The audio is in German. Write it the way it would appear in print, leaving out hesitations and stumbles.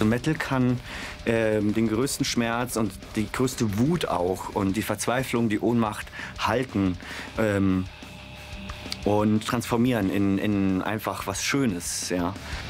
Also Metal kann den größten Schmerz und die größte Wut auch und die Verzweiflung, die Ohnmacht halten und transformieren in einfach was Schönes. Ja.